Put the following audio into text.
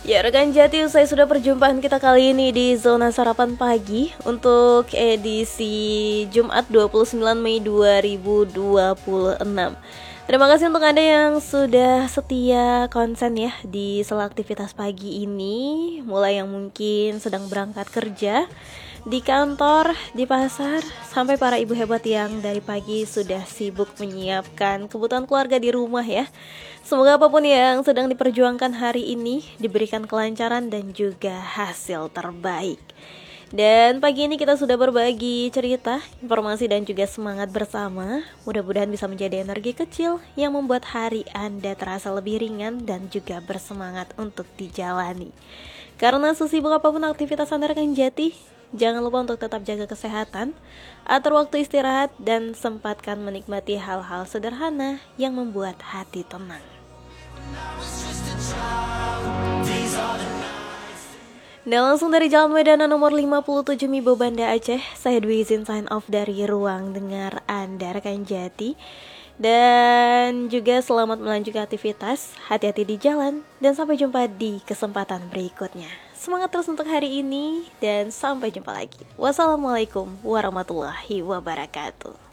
Ya rekan Jati, usai sudah perjumpaan kita kali ini di Zona Sarapan Pagi untuk edisi Jumat 29 Mei 2026. Terima kasih untuk Anda yang sudah setia konsen ya di sela aktivitas pagi ini, mulai yang mungkin sedang berangkat kerja, di kantor, di pasar, sampai para ibu hebat yang dari pagi sudah sibuk menyiapkan kebutuhan keluarga di rumah ya. Semoga apapun yang sedang diperjuangkan hari ini diberikan kelancaran dan juga hasil terbaik. Dan pagi ini kita sudah berbagi cerita, informasi dan juga semangat bersama. Mudah-mudahan bisa menjadi energi kecil yang membuat hari Anda terasa lebih ringan dan juga bersemangat untuk dijalani. Karena sesibuk apapun aktivitas Anda rekan Jati, jangan lupa untuk tetap jaga kesehatan, atur waktu istirahat, dan sempatkan menikmati hal-hal sederhana yang membuat hati tenang. Dan langsung dari Jalan Wedana nomor 57 Mibo Banda Aceh, saya Dwi izin sign off dari ruang dengar Anda rekan Jati. Dan juga selamat melanjutkan aktivitas, hati-hati di jalan, dan sampai jumpa di kesempatan berikutnya. Semangat terus untuk hari ini, dan sampai jumpa lagi. Wassalamualaikum warahmatullahi wabarakatuh.